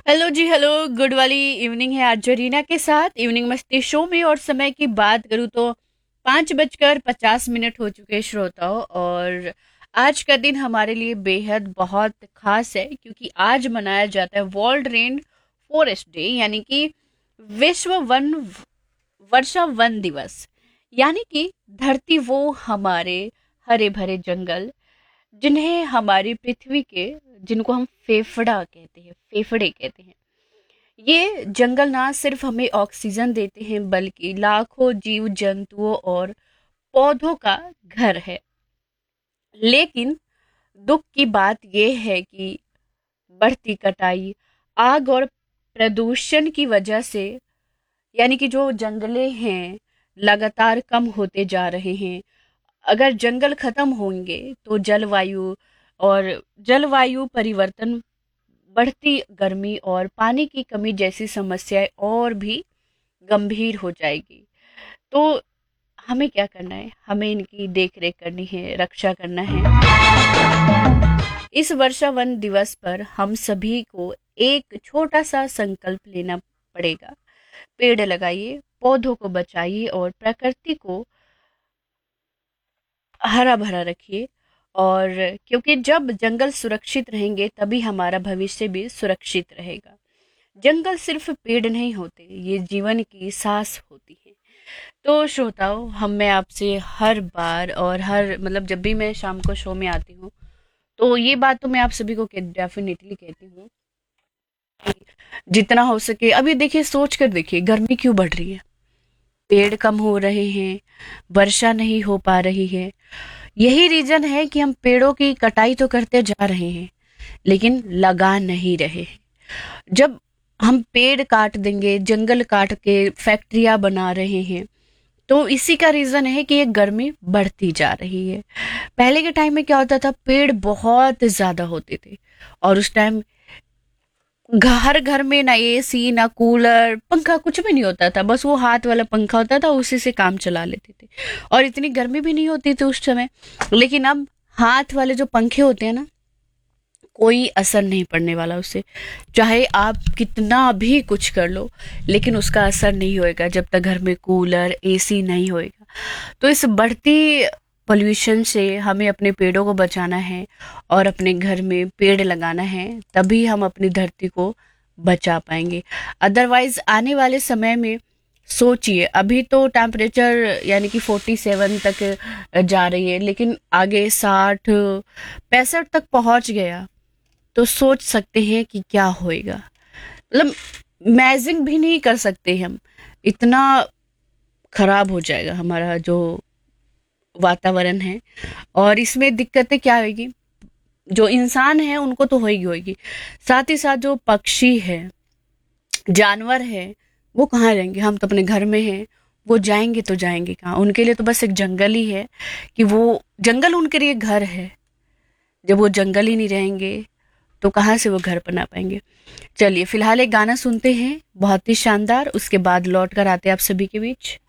Hello जी, hello. Good वाली evening है आज जरीना के साथ इवनिंग मस्ती शो में। और समय की बात करूँ तो 5:50 हो चुके हैं श्रोताओं। और आज का दिन हमारे लिए बेहद बहुत खास है क्योंकि आज मनाया जाता है वर्ल्ड रेन फॉरेस्ट डे, यानी कि विश्व वन वर्षा वन दिवस। यानी कि धरती वो हमारे हरे भरे जंगल, जिन्हें हमारी पृथ्वी के, जिनको हम फेफड़े कहते हैं। ये जंगल ना सिर्फ हमें ऑक्सीजन देते हैं बल्कि लाखों जीव जंतुओं और पौधों का घर है। लेकिन दुख की बात यह है कि बढ़ती कटाई, आग और प्रदूषण की वजह से, यानी कि जो जंगले हैं लगातार कम होते जा रहे हैं। अगर जंगल खत्म होंगे तो और जलवायु परिवर्तन, बढ़ती गर्मी और पानी की कमी जैसी समस्याएं और भी गंभीर हो जाएगी। तो हमें क्या करना है? हमें इनकी देख रेख करनी है, रक्षा करना है। इस वर्षा वन दिवस पर हम सभी को एक छोटा सा संकल्प लेना पड़ेगा। पेड़ लगाइए, पौधों को बचाइए और प्रकृति को हरा भरा रखिए। और क्योंकि जब जंगल सुरक्षित रहेंगे तभी हमारा भविष्य भी सुरक्षित रहेगा। जंगल सिर्फ पेड़ नहीं होते, ये जीवन की सांस होती है। तो श्रोताओं, मैं आपसे हर बार और हर मतलब जब भी मैं शाम को शो में आती हूँ तो ये बात तो मैं आप सभी को डेफिनेटली कहती हूँ कि जितना हो सके, अभी देखिए, सोच कर देखिए, गर्मी क्यों बढ़ रही है? पेड़ कम हो रहे हैं, वर्षा नहीं हो पा रही है। यही रीजन है कि हम पेड़ों की कटाई तो करते जा रहे हैं लेकिन लगा नहीं रहे। जब हम पेड़ काट देंगे, जंगल काट के फैक्ट्रियां बना रहे हैं, तो इसी का रीजन है कि ये गर्मी बढ़ती जा रही है। पहले के टाइम में क्या होता था? पेड़ बहुत ज्यादा होते थे और उस टाइम हर घर में ना एसी, ना कूलर, पंखा कुछ भी नहीं होता था। बस वो हाथ वाला पंखा होता था, उसी से काम चला लेते थे और इतनी गर्मी भी नहीं होती थी उस समय। लेकिन अब हाथ वाले जो पंखे होते हैं ना, कोई असर नहीं पड़ने वाला उससे। चाहे आप कितना भी कुछ कर लो लेकिन उसका असर नहीं होएगा जब तक घर में कूलर, एसी नहीं होएगा। तो इस बढ़ती पोल्यूशन से हमें अपने पेड़ों को बचाना है और अपने घर में पेड़ लगाना है, तभी हम अपनी धरती को बचा पाएंगे। अदरवाइज आने वाले समय में सोचिए, अभी तो टेम्परेचर यानी कि 47 तक जा रही है, लेकिन आगे 60 65 तक पहुंच गया तो सोच सकते हैं कि क्या होएगा। मतलब इमेजिन भी नहीं कर सकते हम, इतना खराब हो जाएगा हमारा जो वातावरण है। और इसमें दिक्कतें क्या होगी? जो इंसान है उनको तो होगी होगी, साथ ही साथ जो पक्षी है, जानवर है, वो कहाँ रहेंगे? हम तो अपने घर में हैं, वो जाएंगे तो जाएंगे कहाँ? उनके लिए तो बस एक जंगल ही है, कि वो जंगल उनके लिए घर है। जब वो जंगल ही नहीं रहेंगे तो कहाँ से वो घर बना पाएंगे? चलिए फिलहाल एक गाना सुनते हैं बहुत ही शानदार, उसके बाद लौट कर आते हैं आप सभी के बीच।